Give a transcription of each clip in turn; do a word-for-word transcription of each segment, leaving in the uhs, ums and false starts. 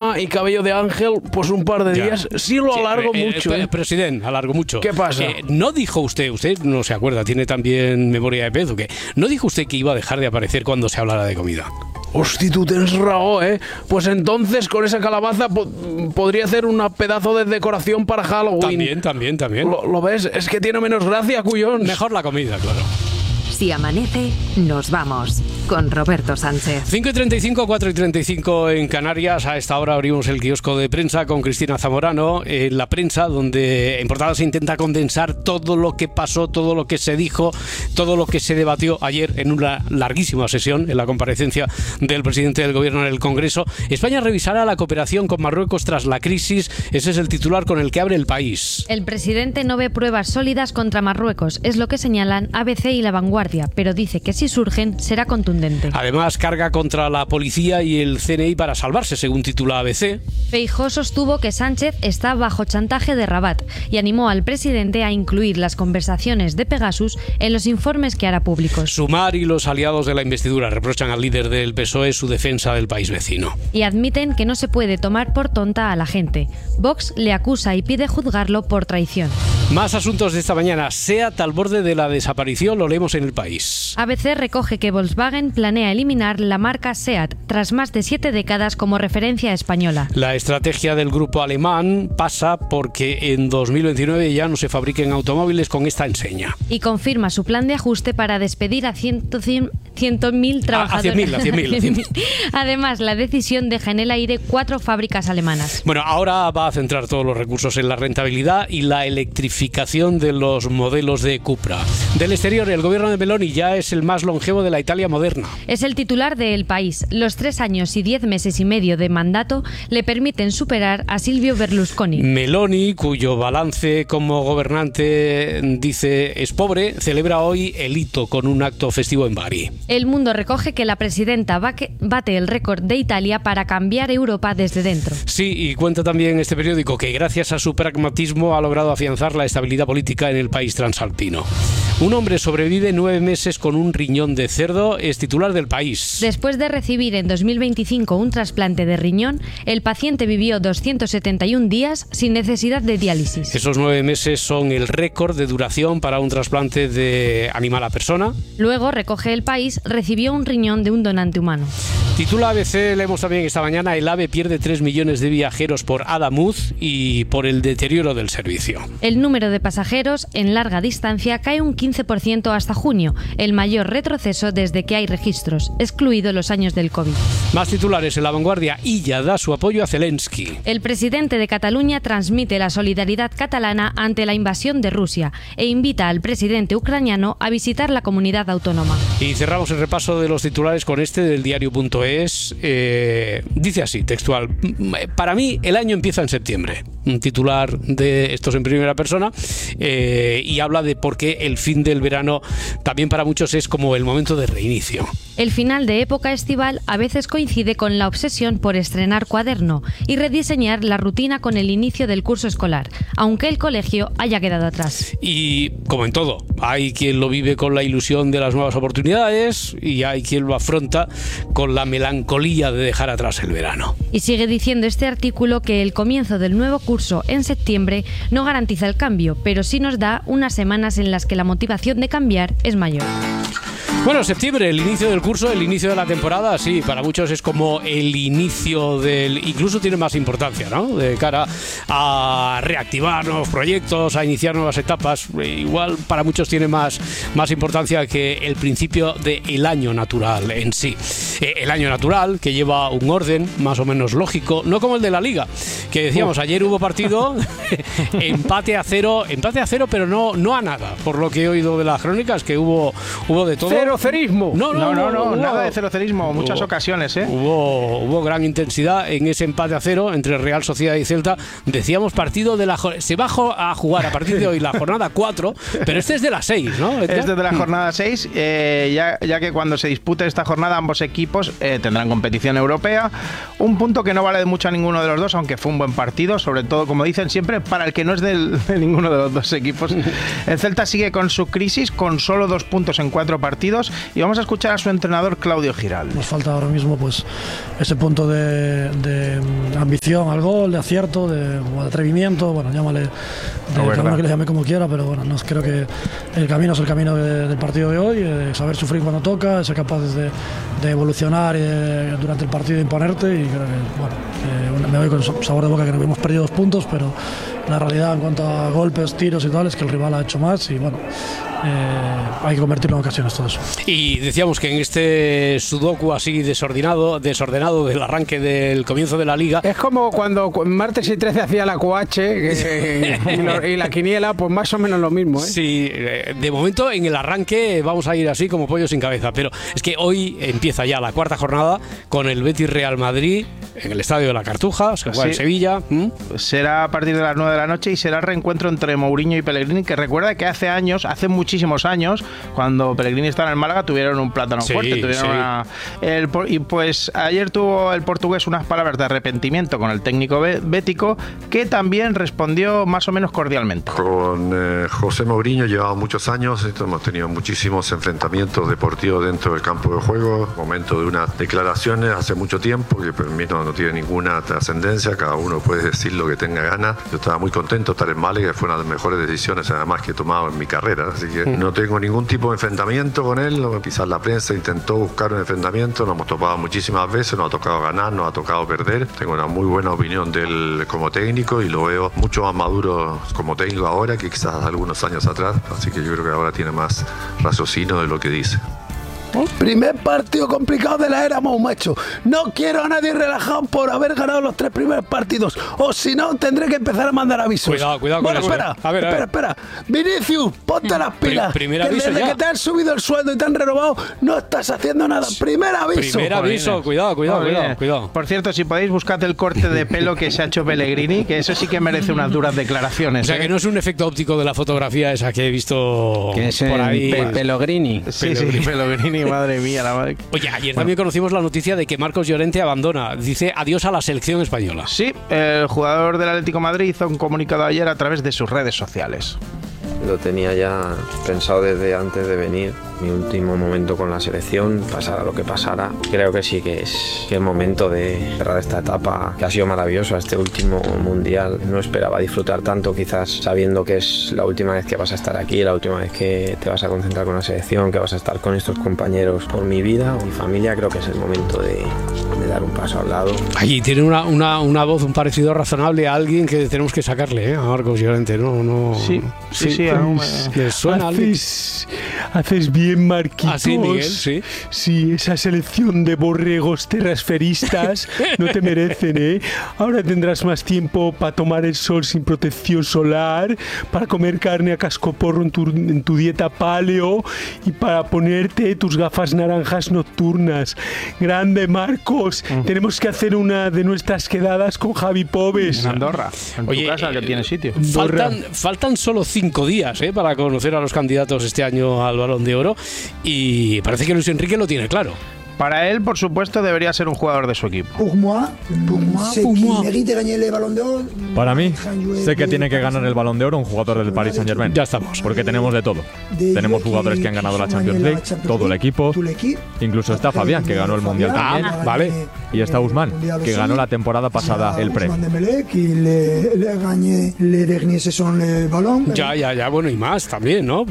Paloma y cabello de ángel, pues un par de Ya. días sí lo Sí, alargo eh, mucho. eh, ¿eh? Presidente, alargo mucho. ¿Qué pasa? Eh, no dijo usted, usted no se acuerda, tiene también memoria de pez, ¿o qué? ¿No dijo usted que iba a dejar de aparecer cuando se hablara de comida? Hosti, tú tens raó, ¿eh? Pues entonces con esa calabaza po- podría hacer un pedazo de decoración para Halloween. También, también, también. ¿Lo, lo ves? Es que tiene menos gracia, cuyón. Mejor la comida, claro. Si amanece, nos vamos con Roberto Sánchez. cinco y treinta y cinco, cuatro y treinta y cinco en Canarias. A esta hora abrimos el kiosco de prensa con Cristina Zamorano. En la prensa, donde en portada se intenta condensar todo lo que pasó, todo lo que se dijo, todo lo que se debatió ayer en una larguísima sesión, en la comparecencia del presidente del gobierno en el Congreso. España revisará la cooperación con Marruecos tras la crisis. Ese es el titular con el que abre El País. El presidente no ve pruebas sólidas contra Marruecos, es lo que señalan A B C y La Vanguardia, pero dice que si surgen será contundente. Además, carga contra la policía y el C N I para salvarse, según titula A B C. Feijóo sostuvo que Sánchez está bajo chantaje de Rabat y animó al presidente a incluir las conversaciones de Pegasus en los informes que hará públicos. Sumar y los aliados de la investidura reprochan al líder del P S O E su defensa del país vecino. Y admiten que no se puede tomar por tonta a la gente. Vox le acusa y pide juzgarlo por traición. Más asuntos de esta mañana. SEAT al borde de la desaparición, lo leemos en El País. A B C recoge que Volkswagen planea eliminar la marca SEAT tras más de siete décadas como referencia española. La estrategia del grupo alemán pasa porque en dos mil veintinueve ya no se fabriquen automóviles con esta enseña. Y confirma su plan de ajuste para despedir a cien mil trabajadores. A cien mil, a cien mil, a cien mil. Además, la decisión deja en el aire cuatro fábricas alemanas. Bueno, ahora va a centrar todos los recursos en la rentabilidad y la electrificación de los modelos de Cupra. Del exterior, el gobierno de Meloni ya es el más longevo de la Italia moderna. Es el titular de El País. Los tres años y diez meses y medio de mandato le permiten superar a Silvio Berlusconi. Meloni, cuyo balance como gobernante dice es pobre, celebra hoy el hito con un acto festivo en Bari. El Mundo recoge que la presidenta bate el récord de Italia para cambiar Europa desde dentro. Sí, y cuenta también este periódico que gracias a su pragmatismo ha logrado afianzar la estabilidad política en el país transalpino. Un hombre sobrevive nueve meses con un riñón de cerdo, es titular del País. Después de recibir en dos mil veinticinco un trasplante de riñón, el paciente vivió doscientos setenta y un días sin necesidad de diálisis. Esos nueve meses son el récord de duración para un trasplante de animal a persona. Luego, recoge El País, recibió un riñón de un donante humano. Titula A B C, leemos también esta mañana, el AVE pierde tres millones de viajeros por Adamuz y por el deterioro del servicio. El número de pasajeros en larga distancia cae un quince por ciento hasta junio, el mayor retroceso desde que hay registros, excluido los años del COVID. Más titulares en La Vanguardia. Illa da su apoyo a Zelensky. El presidente de Cataluña transmite la solidaridad catalana ante la invasión de Rusia e invita al presidente ucraniano a visitar la comunidad autónoma. Y cerramos el repaso de los titulares con este del diario punto es. Eh, dice así, textual: para mí el año empieza en septiembre. Un titular de estos en primera persona, eh, y habla de por qué el fin del verano también para muchos es como el momento de reinicio. El final de época estival a veces coincide con la obsesión por estrenar cuaderno y rediseñar la rutina con el inicio del curso escolar, aunque el colegio haya quedado atrás. Y como en todo, hay quien lo vive con la ilusión de las nuevas oportunidades y hay quien lo afronta con la melancolía de dejar atrás el verano. Y sigue diciendo este artículo que el comienzo del nuevo curso en septiembre no garantiza el cambio, pero sí nos da unas semanas en las que la motivación de cambiar es mayor. Bueno, septiembre, el inicio del curso, el inicio de la temporada, sí, para muchos es como el inicio del... Incluso tiene más importancia, ¿no? De cara a reactivar nuevos proyectos, a iniciar nuevas etapas. Igual para muchos tiene más, más importancia que el principio del año natural en sí. Eh, el año natural, que lleva un orden más o menos lógico, no como el de la Liga, que decíamos, ayer hubo partido, empate a cero, empate a cero, pero no, no a nada, por lo que he oído de las crónicas, que hubo, hubo de todo. Cerocerismo. No, no, no, no, hubo, nada de cerocerismo, muchas hubo, ocasiones, ¿eh? Hubo, hubo gran intensidad en ese empate a cero entre Real Sociedad y Celta. Decíamos partido de la... Se va a jugar a partir de hoy la jornada cuatro, pero este es de la seis, ¿no? Es desde la jornada seis, eh, ya, ya que cuando se dispute esta jornada ambos equipos equipos eh, tendrán competición europea. Un punto que no vale de mucho a ninguno de los dos, aunque fue un buen partido, sobre todo, como dicen siempre, para el que no es del, de ninguno de los dos equipos. El Celta sigue con su crisis, con solo dos puntos en cuatro partidos, y vamos a escuchar a su entrenador Claudio Giral. Nos falta ahora mismo pues ese punto de, de ambición al gol, de acierto, de, de atrevimiento, bueno, llámale, de, cada uno que le llame como quiera, pero bueno, no, creo que el camino es el camino de, del partido de hoy, de saber sufrir cuando toca, ser capaz de, de evolucionar y de, durante el partido de imponerte, y creo que, bueno, eh, me voy con sabor de boca que no hemos perdido dos puntos, pero la realidad en cuanto a golpes, tiros y tal es que el rival ha hecho más y bueno, eh, hay que convertirlo en ocasiones todo eso. Y decíamos que en este sudoku así desordenado, desordenado del arranque del comienzo de la liga... Es como cuando martes y trece hacía la Q H que, y, lo, y la quiniela, pues más o menos lo mismo, ¿eh? Sí, de momento en el arranque vamos a ir así como pollo sin cabeza, pero es que hoy empieza ya la cuarta jornada con el Betis Real Madrid en el Estadio de la Cartuja, se juega sí. en Sevilla. ¿Mm? Será a partir de las nueve de la noche y será el reencuentro entre Mourinho y Pellegrini, que recuerda que hace años, hace muchísimos años, cuando Pellegrini estaba en el Málaga, tuvieron un plátano sí, fuerte. Tuvieron sí. una, el, y pues ayer tuvo el portugués unas palabras de arrepentimiento con el técnico bético, que también respondió más o menos cordialmente. Con eh, José Mourinho llevamos muchos años, hemos tenido muchísimos enfrentamientos deportivos dentro del campo de juego, momento de unas declaraciones hace mucho tiempo que para mí no, no tiene ninguna trascendencia, cada uno puede decir lo que tenga ganas. Yo estaba muy contento de estar en Málaga, que fue una de las mejores decisiones además que he tomado en mi carrera, así que mm. no tengo ningún tipo de enfrentamiento con él. Quizás la prensa intentó buscar un enfrentamiento, nos hemos topado muchísimas veces, nos ha tocado ganar, nos ha tocado perder. Tengo una muy buena opinión de él como técnico y lo veo mucho más maduro como técnico ahora que quizás algunos años atrás, así que yo creo que ahora tiene más raciocinio de lo que dice. Primer partido complicado de la era, macho. No quiero a nadie relajado por haber ganado los tres primeros partidos, o si no tendré que empezar a mandar avisos. Cuidado, cuidado bueno, con espera, eso. A ver, a ver. espera, espera. Vinicius, ponte las pilas. Pri primer que aviso desde ya. que te han subido el sueldo y te han renovado, no estás haciendo nada. Primer aviso. Primer aviso, cuidado, cuidado, cuidado, cuidado. Por cierto, si podéis, buscad el corte de pelo que se ha hecho Pellegrini, que eso sí que merece unas duras declaraciones. O sea, ¿eh? que no es un efecto óptico de la fotografía esa que he visto que es por ahí. Pe Pellegrini. Sí, sí, Pellegrini, madre mía, la madre. Oye, ayer bueno. también conocimos la noticia de que Marcos Llorente abandona, dice adiós a la selección española. Sí, el jugador del Atlético de Madrid hizo un comunicado ayer a través de sus redes sociales. Lo tenía ya pensado desde antes de venir. Mi último momento con la selección, pasara lo que pasara. Creo que sí que es, que es momento de cerrar esta etapa que ha sido maravillosa, este último mundial. No esperaba disfrutar tanto, quizás sabiendo que es la última vez que vas a estar aquí, la última vez que te vas a concentrar con la selección, que vas a estar con estos compañeros por mi vida o mi familia. Creo que es el momento de, de dar un paso al lado. Allí tiene una, una, una voz, un parecido razonable a alguien que tenemos que sacarle, ¿eh? A Marcos Llorente, ¿no? no sí, sí, sí. sí pues, ¿le suena haces, haces bien, Marquitos. Así, Miguel, sí. Sí, esa selección de borregos terrasferistas no te merecen, ¿eh? Ahora tendrás más tiempo para tomar el sol sin protección solar, para comer carne a cascoporro en tu, en tu dieta paleo y para ponerte tus gafas naranjas nocturnas. Grande, Marcos. Mm. Tenemos que hacer una de nuestras quedadas con Javi Pobes. En Andorra, en Oye, tu casa, que eh, tiene sitio. Faltan, faltan solo cinco días ¿eh? para conocer a los candidatos este año al Balón de Oro y parece que Luis Enrique lo tiene claro. Para él, por supuesto, debería ser un jugador de su equipo. Para mí, sé que tiene que ganar el Balón de Oro un jugador del Paris Saint-Germain. Ya estamos. Porque tenemos de todo. Tenemos jugadores que han ganado la Champions League, todo el equipo. Incluso está Fabián, que ganó el Mundial también. Ah, vale. Y está Ousmane, que ganó la temporada pasada el Pre. Ya, ya, ya, bueno, y más también, ¿no?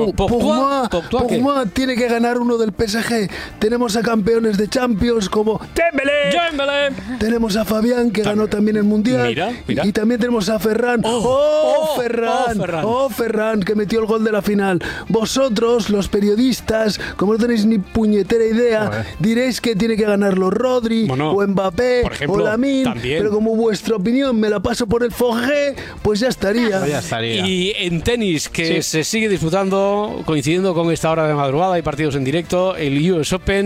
Pogba tiene que ganar uno del P S G. Tenemos a campeones de Champions como Dembélé. Dembélé. Tenemos a Fabián, que ganó también el Mundial. Mira, mira. Y también tenemos a Ferran. ¡Oh, oh, oh Ferran! Oh Ferran. ¡Oh, Ferran! Que metió el gol de la final. Vosotros, los periodistas, como no tenéis ni puñetera idea, Joder. diréis que tiene que ganarlo Rodri, bueno, o Mbappé, por ejemplo, o Lamine. Pero como vuestra opinión me la paso por el Fogé, pues ya estaría. Pues ya estaría. Y en tenis, que sí. se sigue disputando, coincidiendo con esta hora de madrugada, hay partidos en directo, el U S Open. A ver,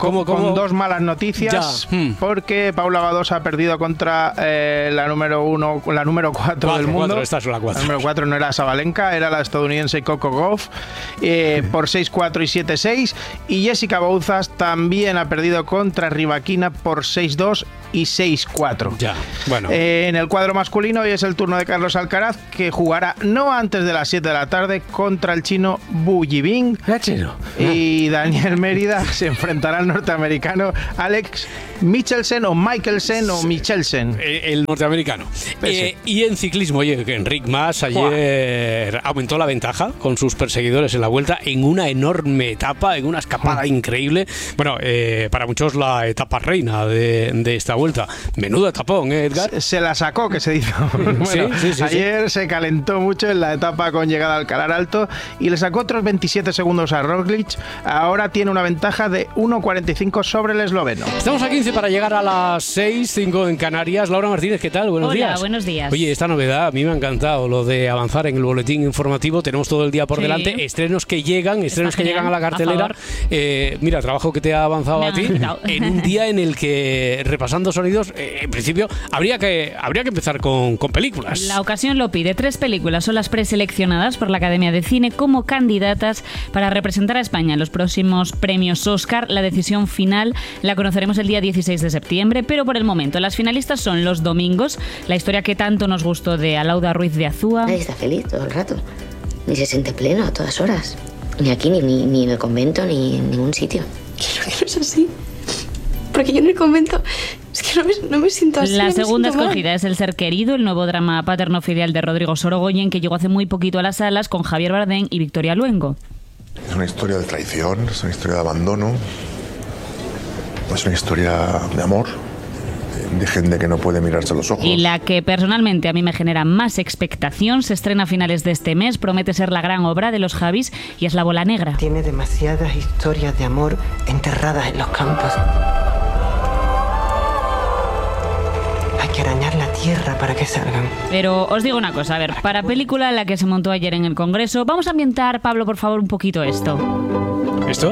¿cómo, cómo? Con dos malas noticias, ya. porque Paula Badosa ha perdido contra eh, la número uno, la número cuatro, cuatro del mundo. Cuatro, esta es la, cuatro. la número cuatro no era Sabalenka, era la estadounidense Coco Gauff, eh, por seis cuatro y siete seis. Y Jessica Bouzas también ha perdido contra Rybakina por seis dos y seis cuatro. Ya, bueno. Eh, en el cuadro masculino hoy es el turno de Carlos Alcaraz, que jugará no antes de las siete de la tarde contra el chino Bu Yibing. Y Daniel Mérida se enfrentará al norteamericano Alex Michelsen o Michelsen o Michelsen. El norteamericano. Eh, y en ciclismo, oye, que Enric Mas ayer Buah. aumentó la ventaja con sus perseguidores en la Vuelta en una enorme etapa, en una escapada Buah. increíble. Bueno, eh, para muchos la etapa reina de, de esta Vuelta. Menudo etapón, ¿eh, Edgar? Se, se la sacó, que se dice. Bueno, sí, sí, sí, ayer sí. se calentó mucho en la etapa con llegada al Calar Alto y le sacó otros veintisiete segundos a Roglic. Ahora tiene una ventaja de uno cuarenta y cinco sobre el esloveno. Estamos a quince para llegar a las seis, cinco en Canarias. Laura Martínez, ¿qué tal? Buenos Hola, días. Hola, buenos días. Oye, esta novedad a mí me ha encantado, lo de avanzar en el boletín informativo. Tenemos todo el día por sí. delante. Estrenos que llegan, estrenos Está que genial, llegan a la cartelera. A eh, mira, trabajo que te ha avanzado me a ti. En un día en el que, repasando sonidos, eh, en principio habría que, habría que empezar con, con películas. La ocasión lo pide. Tres películas son las preseleccionadas por la Academia de Cine como candidatas para representar a España en los próximos premios Oscar. La decisión final la conoceremos el día dieciséis de septiembre, pero por el momento las finalistas son Los Domingos, la historia que tanto nos gustó de Alauda Ruiz de Azúa. Nadie está feliz todo el rato, ni se siente pleno a todas horas, ni aquí, ni, ni, ni en el convento, ni en ningún sitio. Quiero que no es así, porque yo en el convento es que no me, no me siento así. La no segunda escogida mal. es El ser querido, el nuevo drama paterno-filial de Rodrigo Sorogoyen, que llegó hace muy poquito a las salas con Javier Bardem y Victoria Luengo. Es una historia de traición, es una historia de abandono, es una historia de amor, de gente que no puede mirarse a los ojos. Y la que personalmente a mí me genera más expectación se estrena a finales de este mes, promete ser la gran obra de los Javis y es La bola negra. Tiene demasiadas historias de amor enterradas en los campos. Hay que arañar la tierra para que salgan. Pero os digo una cosa, a ver, para película la que se montó ayer en el Congreso, vamos a ambientar, Pablo, por favor, un poquito esto. ¿Esto?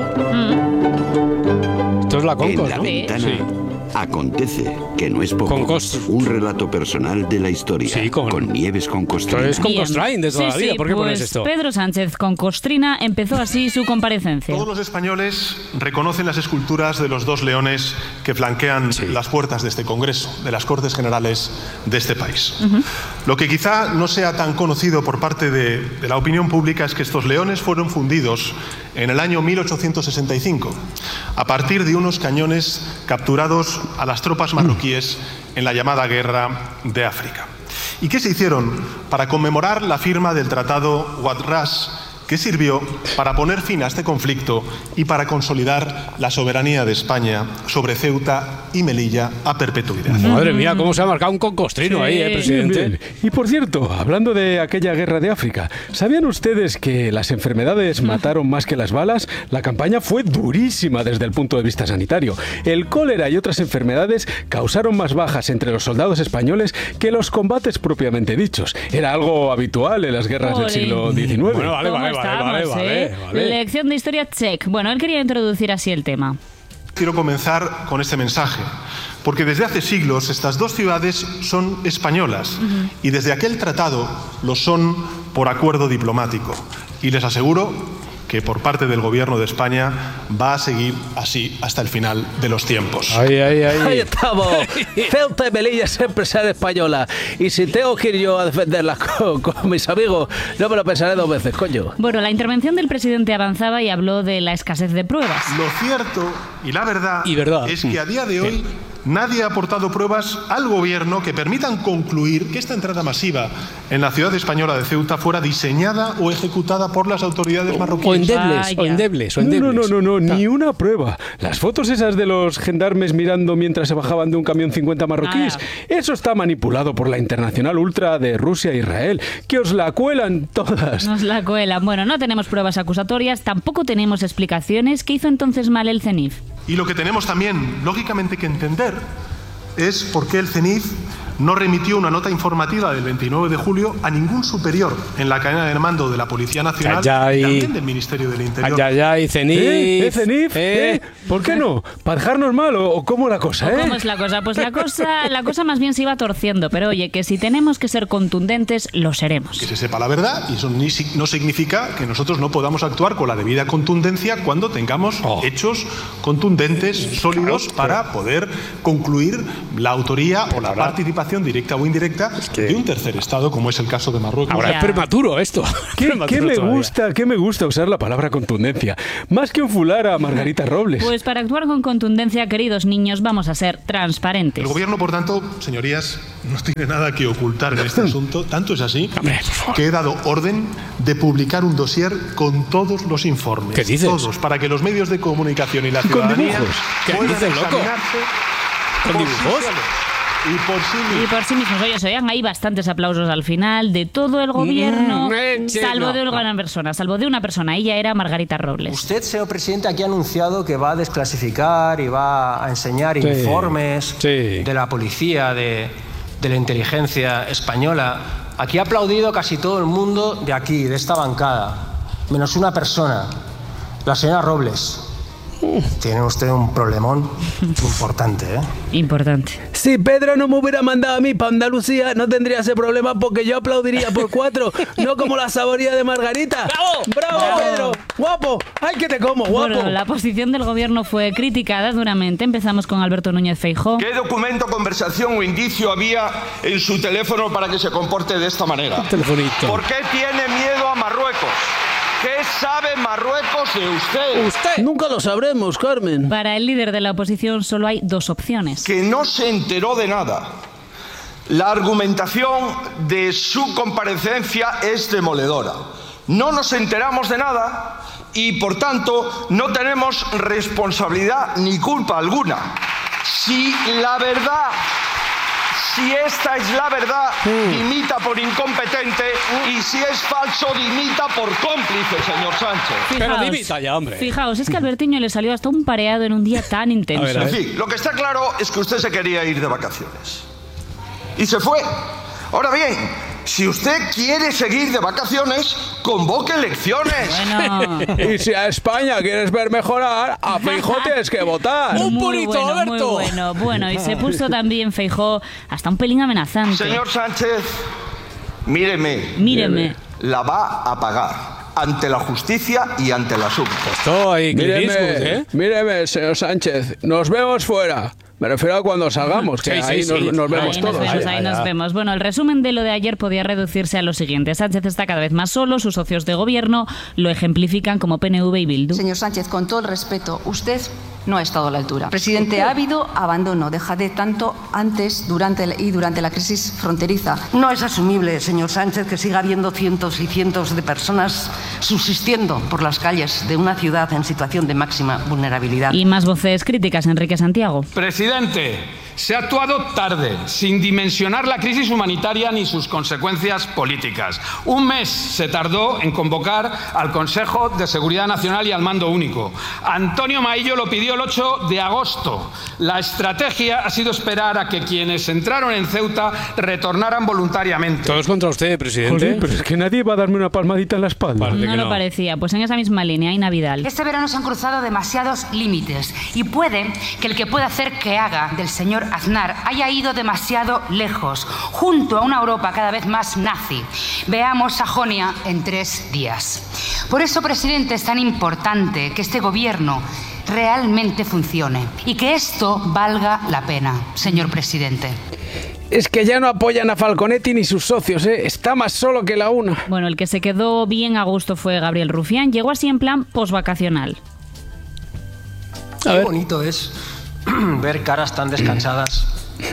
Mm. Esto es la Concos, en la ¿no? ventana. Sí. Acontece, que no es poco. Concos. Un relato personal de la historia. Sí, con, con Nieves Concostrina. Es Concostrain de toda sí, la vida. Sí, ¿Por qué pues pones esto? Pedro Sánchez Concostrina empezó así su comparecencia. Todos los españoles reconocen las esculturas de los dos leones que flanquean sí. las puertas de este Congreso, de las Cortes Generales de este país. Uh-huh. Lo que quizá no sea tan conocido por parte de, de la opinión pública es que estos leones fueron fundidos en el año mil ochocientos sesenta y cinco, a partir de unos cañones capturados a las tropas marroquíes en la llamada Guerra de África. ¿Y qué se hicieron para conmemorar la firma del Tratado Wad Ras, que sirvió para poner fin a este conflicto y para consolidar la soberanía de España sobre Ceuta y Melilla a perpetuidad? Madre mía, cómo se ha marcado un concostrino sí. ahí, ¿eh, presidente? Bien, bien. Y por cierto, hablando de aquella guerra de África, ¿sabían ustedes que las enfermedades mataron más que las balas? La campaña fue durísima desde el punto de vista sanitario. El cólera y otras enfermedades causaron más bajas entre los soldados españoles que los combates propiamente dichos. Era algo habitual en las guerras Olé. del siglo diecinueve. Bueno, vale, vale. Estamos, vale, vale, ¿eh? vale. Lección de historia check. Bueno, él quería introducir así el tema. Quiero comenzar con este mensaje, porque desde hace siglos estas dos ciudades son españolas uh-huh. y desde aquel tratado lo son por acuerdo diplomático. Y les aseguro que por parte del Gobierno de España va a seguir así hasta el final de los tiempos. Ahí, ahí, ahí. Ahí estamos. Ceuta y Melilla siempre será española. Y si tengo que ir yo a defenderlas con, con mis amigos, no me lo pensaré dos veces, coño. Bueno, la intervención del presidente avanzaba y habló de la escasez de pruebas. Lo cierto y la verdad, y verdad. es que a día de hoy nadie ha aportado pruebas al Gobierno que permitan concluir que esta entrada masiva en la ciudad española de Ceuta fuera diseñada o ejecutada por las autoridades marroquíes. O endebles, ah, o endebles, o endebles. No, no, no, no, ni una prueba. Las fotos esas de los gendarmes mirando mientras se bajaban de un camión cincuenta marroquíes, ah, eso está manipulado por la Internacional Ultra de Rusia e Israel, que os la cuelan todas. Nos la cuelan. Bueno, no tenemos pruebas acusatorias, tampoco tenemos explicaciones. ¿Qué hizo entonces mal el CENIF? Y lo que tenemos también, lógicamente, que entender es por qué el CENIF no remitió una nota informativa del veintinueve de julio a ningún superior en la cadena de mando de la Policía Nacional Ay, ay. y también del Ministerio del Interior. Ay, ay, ay, Cenif. ¿Eh? ¿Eh, Cenif? ¿Eh? ¿Eh? ¿Por qué no? ¿Para dejarnos mal o, o cómo la cosa, eh? ¿Cómo es la cosa? Pues la cosa, la cosa más bien se iba torciendo, pero oye, que si tenemos que ser contundentes, lo seremos. Que se sepa la verdad, y eso ni, no significa que nosotros no podamos actuar con la debida contundencia cuando tengamos oh. hechos contundentes, sólidos, para poder concluir la autoría o la participación directa o indirecta es que... de un tercer Estado, como es el caso de Marruecos. Ahora ya. es prematuro esto. ¿Qué, prematuro ¿qué me todavía. gusta? ¿Qué me gusta usar la palabra contundencia? Más que enfular a Margarita Robles. Pues para actuar con contundencia, queridos niños, vamos a ser transparentes. El gobierno, por tanto, señorías, no tiene nada que ocultar en este asunto. Tanto es así que he dado orden de publicar un dossier con todos los informes. ¿Qué dices? Todos, para que los medios de comunicación y la ciudadanía puedan examinarse ¿Con dibujos? Y por sí mismos. Y por sí mismos. Oye, se oían ahí bastantes aplausos al final de todo el gobierno, mm, sí, salvo no, de una no. persona, salvo de una persona. Ella era Margarita Robles. Usted, señor presidente, aquí ha anunciado que va a desclasificar y va a enseñar sí, informes sí. de la policía, de, de la inteligencia española. Aquí ha aplaudido casi todo el mundo de aquí, de esta bancada, menos una persona, la señora Robles. Tiene usted un problemón importante, ¿eh? Importante. Si Pedro no me hubiera mandado a mí para Andalucía, no tendría ese problema porque yo aplaudiría por cuatro, no como la saboría de Margarita. ¡Bravo! ¡Bravo, ¡Bravo! Pedro! ¡Guapo! ¡Ay, que te como, guapo! Bueno, la posición del gobierno fue criticada duramente. Empezamos con Alberto Núñez Feijóo. ¿Qué documento, conversación o indicio había en su teléfono para que se comporte de esta manera? Un telefonito. ¿Por qué tiene miedo a Marruecos? ¿Qué sabe Marruecos de usted? Usted. Nunca lo sabremos, Carmen. Para el líder de la oposición solo hay dos opciones. Que no se enteró de nada. La argumentación de su comparecencia es demoledora. No nos enteramos de nada y, por tanto, no tenemos responsabilidad ni culpa alguna. Si la verdad... Si esta es la verdad, dimita por incompetente, y si es falso, dimita por cómplice, señor Sánchez. Fijaos, Pero dimita ya, hombre. Fijaos, es que a Albertiño le salió hasta un pareado en un día tan intenso. A ver, a ver. En fin, lo que está claro es que usted se quería ir de vacaciones. Y se fue. Ahora bien, si usted quiere seguir de vacaciones, convoque elecciones. Bueno. Y si a España quieres ver mejorar, a Feijóo tienes que votar. Un Muy purito, bueno, Alberto. muy bueno. Bueno, y se puso también Feijóo hasta un pelín amenazante. Señor Sánchez, míreme. Míreme. La va a pagar ante la justicia y ante la Suprema. Estoy, Míreme, ¿eh? míreme, señor Sánchez. Nos vemos fuera. Me refiero a cuando salgamos, que Sí, sí, ahí sí. nos, nos vemos Ahí todos. nos vemos, ahí nos vemos. Bueno, el resumen de lo de ayer podía reducirse a lo siguiente. Sánchez está cada vez más solo, sus socios de gobierno lo ejemplifican como P N V y Bildu. Señor Sánchez, con todo el respeto, usted no ha estado a la altura. Presidente, ha habido abandono, dejadez tanto antes durante y durante la crisis fronteriza. No es asumible, señor Sánchez, que siga habiendo cientos y cientos de personas subsistiendo por las calles de una ciudad en situación de máxima vulnerabilidad. Y más voces críticas, Enrique Santiago. Presidente, se ha actuado tarde, sin dimensionar la crisis humanitaria ni sus consecuencias políticas. Un mes se tardó en convocar al Consejo de Seguridad Nacional y al Mando Único. Antonio Maillo lo pidió el ocho de agosto. La estrategia ha sido esperar a que quienes entraron en Ceuta retornaran voluntariamente. Todos contra usted, presidente. Joder, pero es que nadie va a darme una palmadita en la espalda. No, no lo parecía. Pues en esa misma línea, Ina Vidal. Este verano se han cruzado demasiados límites y puede que el que pueda hacer que haga del señor Aznar haya ido demasiado lejos, junto a una Europa cada vez más nazi. Veamos Sajonia en tres días. Por eso, presidente, es tan importante que este gobierno realmente funcione y que esto valga la pena, señor presidente. Es que ya no apoyan a Falconetti ni sus socios, ¿eh? Está más solo que la una. Bueno, el que se quedó bien a gusto fue Gabriel Rufián. Llegó así en plan posvacacional. Qué bonito es ver caras tan descansadas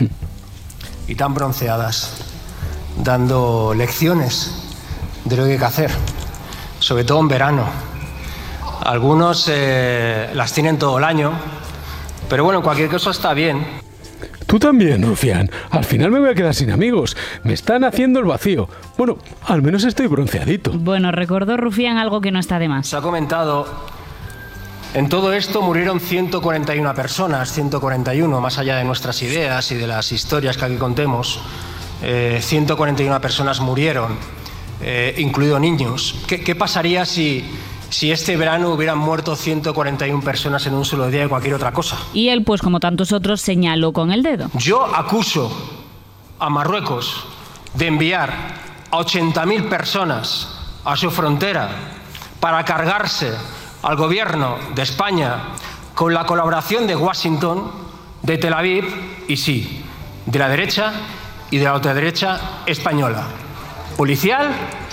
y tan bronceadas dando lecciones de lo que hay que hacer, sobre todo en verano. Algunos eh, las tienen todo el año, pero bueno, en cualquier caso está bien. Tú también, Rufián. Al final me voy a quedar sin amigos. Me están haciendo el vacío. Bueno, al menos estoy bronceadito. Bueno, recordó Rufián algo que no está de más. Se ha comentado, en todo esto murieron ciento cuarenta y una personas, ciento cuarenta y uno, más allá de nuestras ideas y de las historias que aquí contemos. eh, ciento cuarenta y una personas murieron, eh, incluido niños. ¿Qué, qué pasaría si, si este verano hubieran muerto ciento cuarenta y una personas en un solo día de cualquier otra cosa? Y él, pues como tantos otros, señaló con el dedo. Yo acuso a Marruecos de enviar a ochenta mil personas a su frontera para cargarse al gobierno de España con la colaboración de Washington, de Tel Aviv y sí, de la derecha y de la ultraderecha española, policial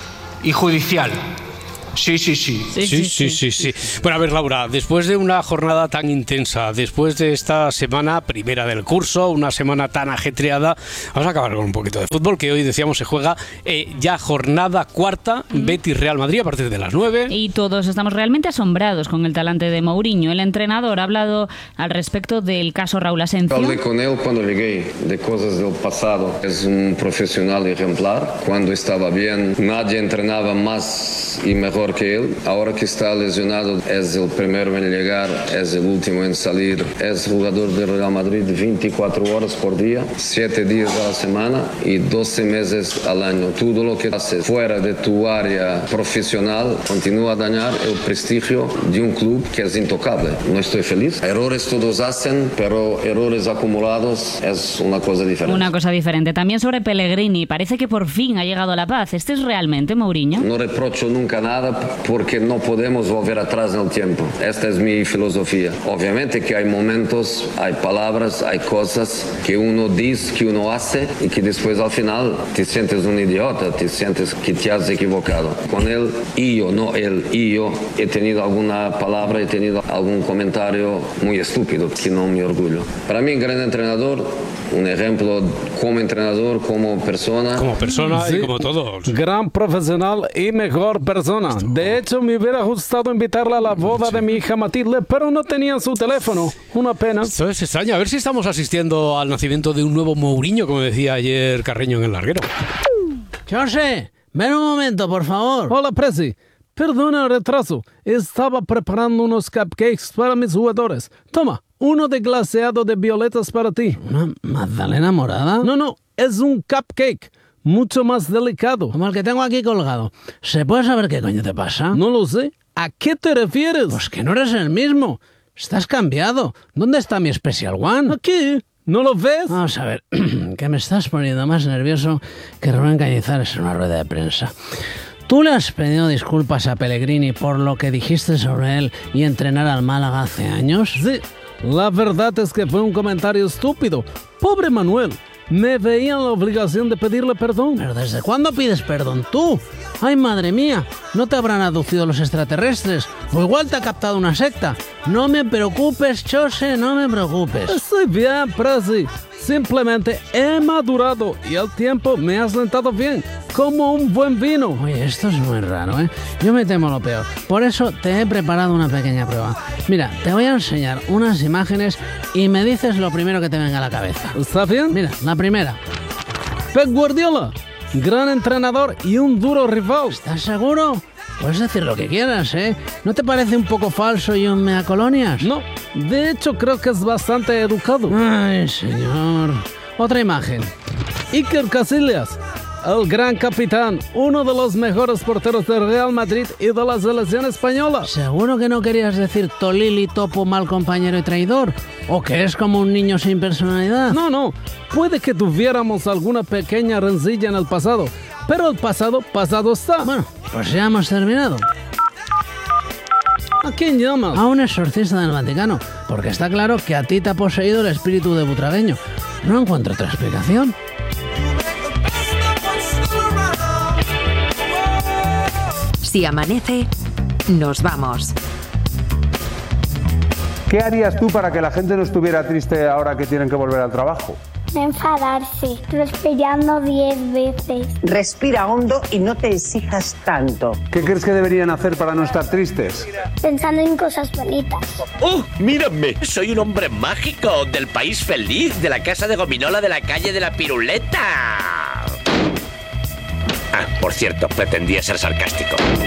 y judicial. Sí, sí, sí. Sí sí sí, sí, sí, sí. Bueno, a ver, Laura, después de una jornada tan intensa, después de esta semana primera del curso, una semana tan ajetreada, vamos a acabar con un poquito de fútbol, que hoy decíamos se juega eh, ya jornada cuarta, mm. Betis-Real Madrid a partir de las nueve. Y todos estamos realmente asombrados con el talante de Mourinho. El entrenador ha hablado al respecto del caso Raúl Asencio. Hablé con él cuando llegué de cosas del pasado. Es un profesional ejemplar. Cuando estaba bien, nadie entrenaba más y mejor que él. Ahora que está lesionado, es el primero en llegar, es el último en salir. Es jugador del Real Madrid veinticuatro horas por día, siete días a la semana y doce meses al año. Todo lo que haces fuera de tu área profesional continúa a dañar el prestigio de un club que es intocable. No estoy feliz. Errores todos hacen, pero errores acumulados es una cosa diferente. Una cosa diferente. También sobre Pellegrini. Parece que por fin ha llegado la paz. ¿Este es realmente Mourinho? No reprocho nunca nada porque no podemos volver atrás en el tiempo. Esta es mi filosofía. Obviamente que hay momentos, hay palabras, hay cosas que uno dice, que uno hace y que después al final te sientes un idiota, te sientes que te has equivocado. Con él y yo, no él y yo, he tenido alguna palabra, he tenido algún comentario muy estúpido que no me orgullo. Para mí, gran entrenador, un ejemplo como entrenador, como persona. Como persona Sí. y como todos. Gran profesional y mejor persona. De hecho, me hubiera gustado invitarla a la boda de mi hija Matilde, pero no tenía su teléfono. Una pena. Esto es extraño. A ver si estamos asistiendo al nacimiento de un nuevo Mourinho, como decía ayer Carreño en el larguero. José, ven un momento, por favor. Hola, Presi. Perdona el retraso. Estaba preparando unos cupcakes para mis jugadores. Toma, uno de glaseado de violetas para ti. ¿Una magdalena morada? No, no, es un cupcake. Mucho más delicado. Como el que tengo aquí colgado. ¿Se puede saber qué coño te pasa? No lo sé. ¿A qué te refieres? Pues que no eres el mismo. Estás cambiado. ¿Dónde está mi Special One? Aquí. ¿No lo ves? Vamos a ver. Que me estás poniendo más nervioso que Rubén Cañizares en una rueda de prensa. ¿Tú le has pedido disculpas a Pellegrini por lo que dijiste sobre él y entrenar al Málaga hace años? Sí. La verdad es que fue un comentario estúpido. Pobre Manuel. Me veía en la obligación de pedirle perdón. ¿Pero desde cuándo pides perdón tú? ¡Ay, madre mía! ¿No te habrán aducido los extraterrestres? ¿O igual te ha captado una secta? No me preocupes, Chose, no me preocupes. Estoy bien, Presi. Simplemente he madurado y el tiempo me ha sentado bien, como un buen vino. Oye, esto es muy raro, ¿eh? Yo me temo lo peor. Por eso te he preparado una pequeña prueba. Mira, te voy a enseñar unas imágenes y me dices lo primero que te venga a la cabeza. ¿Está bien? Mira, la primera. Pep Guardiola, gran entrenador y un duro rival. ¿Estás seguro? Puedes decir lo que quieras, ¿eh? ¿No te parece un poco falso y un mea colonias? No, de hecho creo que es bastante educado. Ay, señor. Otra imagen. Iker Casillas, el gran capitán, uno de los mejores porteros del Real Madrid y de la selección española. ¿Seguro que no querías decir Tolili, topo, mal compañero y traidor? ¿O que es como un niño sin personalidad? No, no. Puede que tuviéramos alguna pequeña rencilla en el pasado, pero el pasado, pasado está. Bueno, pues ya hemos terminado. ¿A quién llamas? A un exorcista del Vaticano, porque está claro que a ti te ha poseído el espíritu de butragueño. No encuentro otra explicación. Si amanece, nos vamos. ¿Qué harías tú para que la gente no estuviera triste ahora que tienen que volver al trabajo? Enfadarse, respirando diez veces. Respira hondo y no te exijas tanto. ¿Qué crees que deberían hacer para no estar tristes? Pensando en cosas bonitas. ¡Oh, mírame! Soy un hombre mágico del país feliz, de la casa de gominola de la calle de la Piruleta. Ah, por cierto, pretendía ser sarcástico.